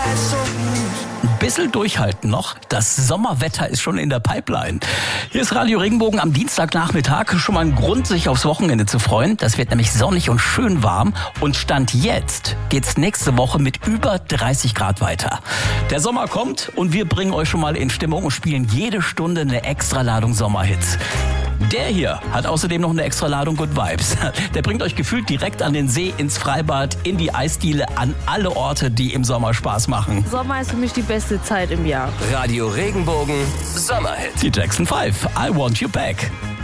Ein bisschen durchhalten noch. Das Sommerwetter ist schon in der Pipeline. Hier ist Radio Regenbogen am Dienstagnachmittag. Schon mal ein Grund, sich aufs Wochenende zu freuen. Das wird nämlich sonnig und schön warm. Und Stand jetzt geht's nächste Woche mit über 30 Grad weiter. Der Sommer kommt und wir bringen euch schon mal in Stimmung und spielen jede Stunde eine Extraladung Sommerhits. Der hier hat außerdem noch eine extra Ladung Good Vibes. Der bringt euch gefühlt direkt an den See, ins Freibad, in die Eisdiele, an alle Orte, die im Sommer Spaß machen. Sommer ist für mich die beste Zeit im Jahr. Radio Regenbogen Sommerhit. Die Jackson 5, I Want You Back.